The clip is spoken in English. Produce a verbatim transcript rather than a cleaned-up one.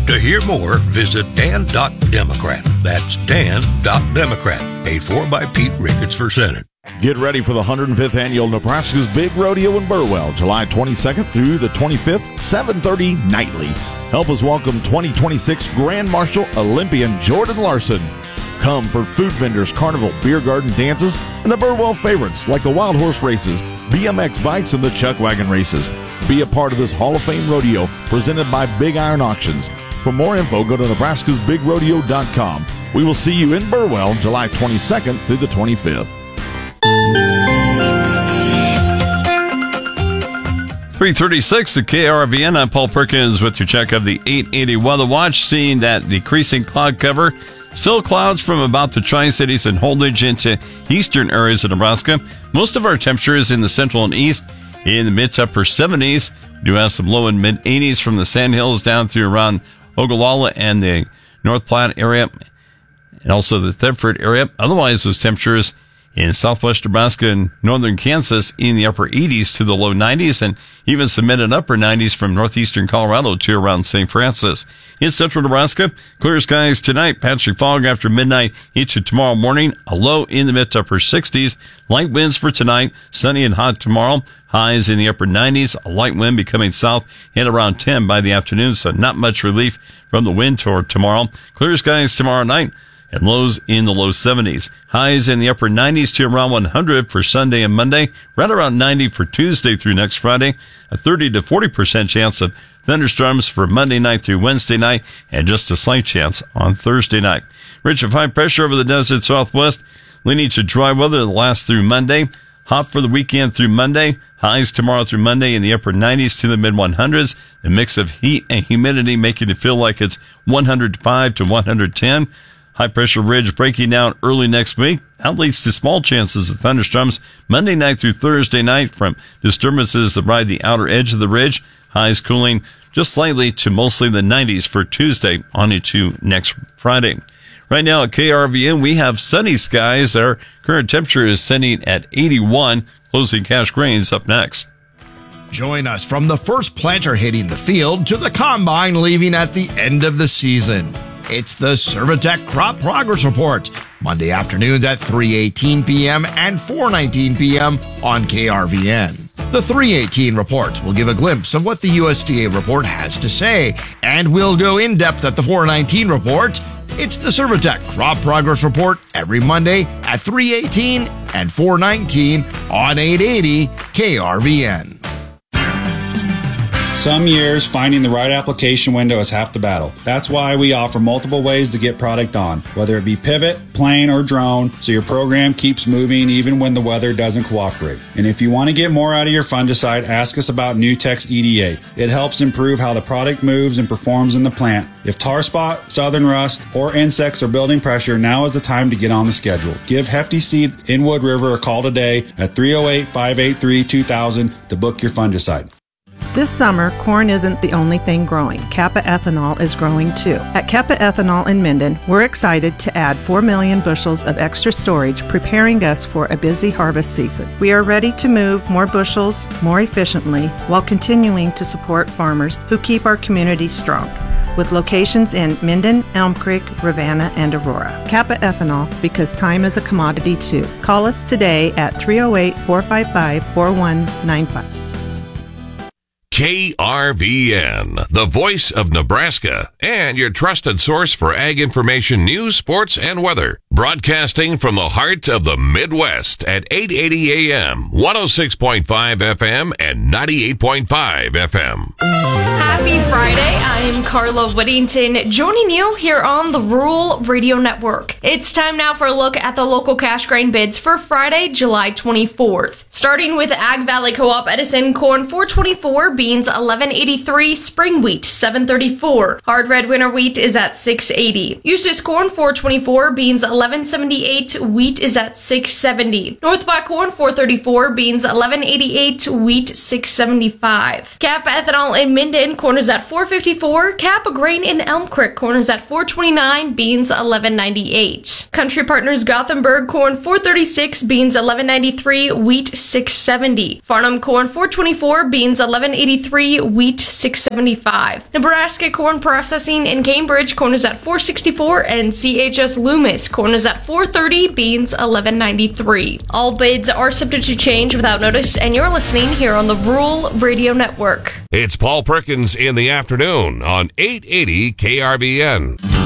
To hear more, visit dan dot democrat. That's dan dot democrat. Paid for by Pete Ricketts for Senate. Get ready for the one hundred fifth Annual Nebraska's Big Rodeo in Burwell, July twenty-second through the twenty-fifth, seven thirty nightly. Help us welcome twenty twenty-six Grand Marshal Olympian Jordan Larson. Come for food vendors, carnival, beer garden dances, and the Burwell favorites like the Wild Horse races, B M X bikes, and the Chuck Wagon races. Be a part of this Hall of Fame rodeo presented by Big Iron Auctions. For more info, go to nebraskas big rodeo dot com. We will see you in Burwell, July twenty-second through the twenty-fifth. three thirty-six at K R V N. I'm Paul Perkins with your check of the eight eighty Weather Watch. Seeing that decreasing cloud cover. Still clouds from about the Tri-Cities and Holdridge into eastern areas of Nebraska. Most of our temperatures in the central and east in the mid to upper seventies. We do have some low and mid eighties from the Sandhills down through around Ogallala and the North Platte area, and also the Thedford area. Otherwise, those temperatures in southwest Nebraska and northern Kansas in the upper eighties to the low nineties, and even some mid and upper nineties from northeastern Colorado to around Saint Francis. In central Nebraska, clear skies tonight, patchy fog after midnight into tomorrow morning, a low in the mid to upper sixties, light winds for tonight, sunny and hot tomorrow, highs in the upper nineties, a light wind becoming south at around ten by the afternoon, so not much relief from the wind toward tomorrow. Clear skies tomorrow night, and lows in the low seventies. Highs in the upper nineties to around one hundred for Sunday and Monday, right around ninety for Tuesday through next Friday, a thirty to forty percent chance of thunderstorms for Monday night through Wednesday night, and just a slight chance on Thursday night. Ridge of high pressure over the desert southwest, leaning to dry weather that lasts through Monday. Hot for the weekend through Monday. Highs tomorrow through Monday in the upper nineties to the mid one hundreds. A mix of heat and humidity making it feel like it's one hundred five to one hundred ten. High pressure ridge breaking down early next week. That leads to small chances of thunderstorms Monday night through Thursday night from disturbances that ride the outer edge of the ridge. Highs cooling just slightly to mostly the nineties for Tuesday on into next Friday. Right now at K R V N, we have sunny skies. Our current temperature is sitting at eighty-one. Closing cash grains up next. Join us from the first planter hitting the field to the combine leaving at the end of the season. It's the Servitech Crop Progress Report, Monday afternoons at three eighteen p.m. and four nineteen p.m. on K R V N. The three eighteen report will give a glimpse of what the U S D A report has to say, and we'll go in depth at the four nineteen report. It's the Servitech Crop Progress Report every Monday at three eighteen and four nineteen on eight eighty K R V N. Some years, finding the right application window is half the battle. That's why we offer multiple ways to get product on, whether it be pivot, plane, or drone, so your program keeps moving even when the weather doesn't cooperate. And if you want to get more out of your fungicide, ask us about Nutex E D A. It helps improve how the product moves and performs in the plant. If tar spot, southern rust, or insects are building pressure, now is the time to get on the schedule. Give Hefty Seed in Wood River a call today at three oh eight, five eight three, two thousand to book your fungicide. This summer, corn isn't the only thing growing. Kappa Ethanol is growing too. At Kappa Ethanol in Minden, we're excited to add four million bushels of extra storage, preparing us for a busy harvest season. We are ready to move more bushels more efficiently while continuing to support farmers who keep our community strong. With locations in Minden, Elm Creek, Ravenna, and Aurora. Kappa Ethanol, because time is a commodity too. Call us today at three oh eight, four five five, four one nine five. K R V N, the voice of Nebraska, and your trusted source for ag information, news, sports, and weather. Broadcasting from the heart of the Midwest at eight eighty A M, one oh six point five F M, and ninety-eight point five F M. Happy Friday. I'm Carla Whittington, joining you here on the Rural Radio Network. It's time now for a look at the local cash grain bids for Friday, July twenty-fourth. Starting with Ag Valley Co-op Edison, corn four twenty-four, beans eleven eighty-three, spring wheat seven thirty-four, hard red winter wheat is at six eighty. Eustis corn four twenty-four, beans eleven seventy-eight, wheat is at six seventy. North by corn four thirty-four, beans eleven eighty-eight, wheat six seventy-five. Kappa Ethanol in Minden, corn is at four fifty-four, forty-four. Kappa Grain in Elm Creek, corn is at four twenty-nine, beans eleven ninety-eight. Country Partners Gothenburg, corn four thirty-six, beans eleven ninety-three, wheat six seventy. Farnham corn four twenty-four, beans eleven eighty-three, wheat six seventy-five. Nebraska Corn Processing in Cambridge, corn is at four sixty-four, and C H S Loomis, corn is at four thirty, beans eleven ninety-three. All bids are subject to change without notice, and you're listening here on the Rural Radio Network. It's Paul Perkins in the afternoon on eight eighty K R V N.